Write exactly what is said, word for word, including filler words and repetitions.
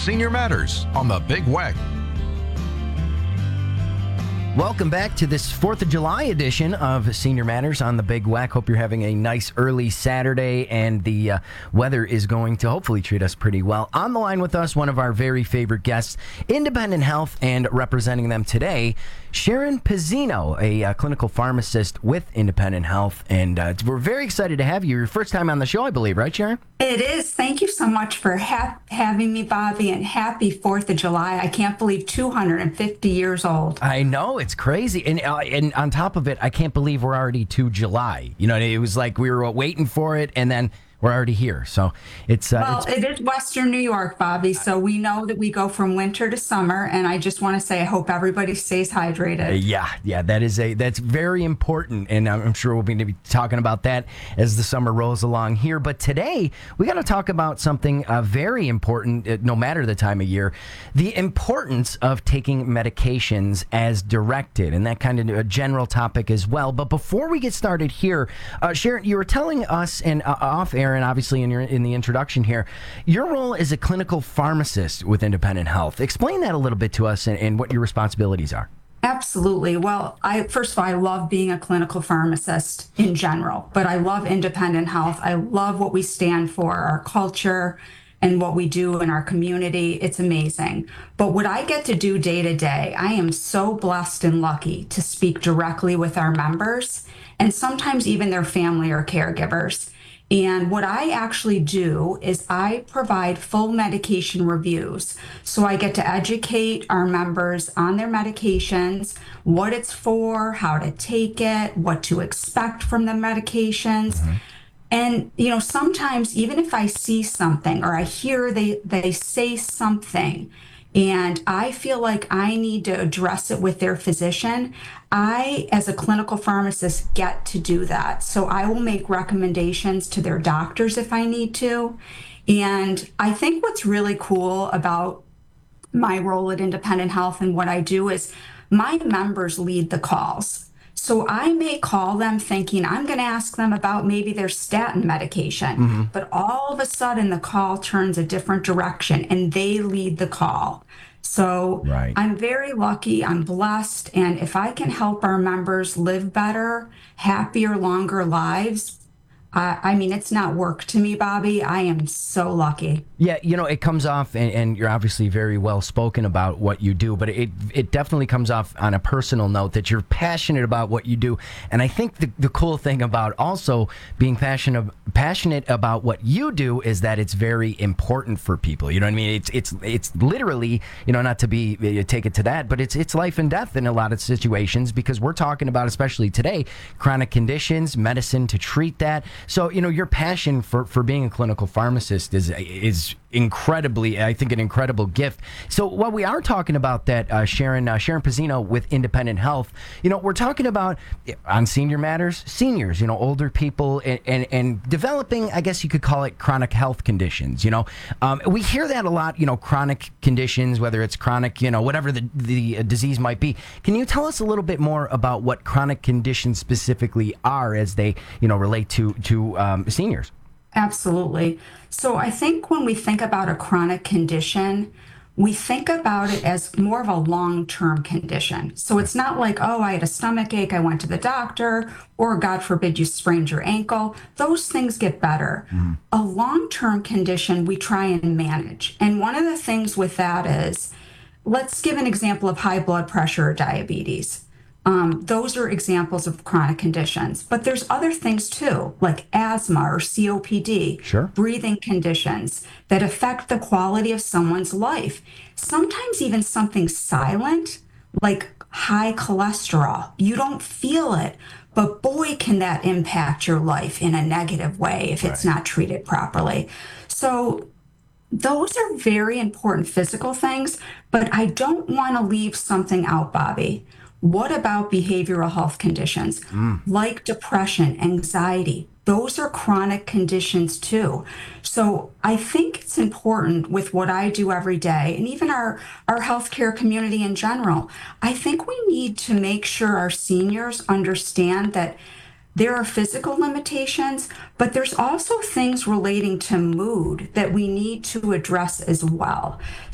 Senior Matters on the Big W E C. Welcome back to this fourth of July edition of Senior Matters on the Big W E C. Hope you're having a nice early Saturday, and the uh, weather is going to hopefully treat us pretty well. On the line with us, one of our very favorite guests, Independent Health, and representing them today, Sharon Pizzino, a uh, clinical pharmacist with Independent Health. And uh, we're very excited to have you. Your first time on the show, I believe, right, Sharon? It is. Thank you so much for ha- having me, Bobby, and happy fourth of July. I can't believe two hundred fifty years old. I know, it's crazy. And uh, and on top of it, I can't believe we're already to July. You know, it was like we were waiting for it, and then we're already here. So it's... Uh, well, it's... it is Western New York, Bobby, so we know that we go from winter to summer, and I just want to say I hope everybody stays hydrated. Uh, yeah, yeah, that is a that's very important, and I'm sure we'll be talking about that as the summer rolls along here. But today, we got to talk about something uh, very important, uh, no matter the time of year, the importance of taking medications as directed, and that kind of a general topic as well. But before we get started here, uh, Sharon, you were telling us, and uh, off air, and obviously in your in the introduction here, your role as a clinical pharmacist with Independent Health. Explain that a little bit to us, and, and what your responsibilities are. Absolutely. Well, I first of all, I love being a clinical pharmacist in general, but I love Independent Health. I love what we stand for, our culture, and what we do in our community. It's amazing. But what I get to do day to day, I am so blessed and lucky to speak directly with our members, and sometimes even their family or caregivers. And what I actually do is I provide full medication reviews. So I get to educate our members on their medications, what it's for, how to take it, what to expect from the medications. Mm-hmm. And, you know, sometimes even if I see something or I hear they, they say something, and I feel like I need to address it with their physician, I, as a clinical pharmacist, get to do that. So I will make recommendations to their doctors if I need to. And I think what's really cool about my role at Independent Health and what I do is my members lead the calls. So I may call them thinking I'm going to ask them about maybe their statin medication, mm-hmm. but all of a sudden the call turns a different direction and they lead the call. So right. I'm very lucky, I'm blessed, and if I can help our members live better, happier, longer lives, I, I mean, it's not work to me, Bobby. I am so lucky. Yeah, you know, it comes off, and, and you're obviously very well spoken about what you do, but it it definitely comes off on a personal note that you're passionate about what you do. And I think the, the cool thing about also being passionate passionate about what you do is that it's very important for people. You know what I mean? It's it's it's literally, you know, not to be uh, take it to that, but it's it's life and death in a lot of situations, because we're talking about, especially today, chronic conditions, medicine to treat that. So, you know, your passion for, for being a clinical pharmacist is is incredibly, I think, an incredible gift. So while we are talking about that, uh, Sharon, uh, Sharon Pizzino with Independent Health, you know, we're talking about on Senior Matters, seniors, you know, older people, and, and, and developing, I guess you could call it, chronic health conditions. You know, um, we hear that a lot, you know, chronic conditions, whether it's chronic, you know, whatever the, the disease might be. Can you tell us a little bit more about what chronic conditions specifically are as they, you know, relate to, to um, seniors? Absolutely. So I think when we think about a chronic condition, we think about it as more of a long-term condition. So it's not like, oh, I had a stomach ache, I went to the doctor, or God forbid you sprained your ankle. Those things get better. Mm-hmm. A long-term condition we try and manage. And one of the things with that is, let's give an example of high blood pressure or diabetes. Um, those are examples of chronic conditions, but there's other things too, like asthma or C O P D, sure. breathing conditions that affect the quality of someone's life. Sometimes even something silent, like high cholesterol. You don't feel it, but boy, can that impact your life in a negative way if it's right. not treated properly. So those are very important physical things, but I don't want to leave something out, Bobby. What about behavioral health conditions mm. like depression, anxiety? Those are chronic conditions too. So I think it's important with what I do every day, and even our, our healthcare community in general. I think we need to make sure our seniors understand that there are physical limitations, but there's also things relating to mood that we need to address as well.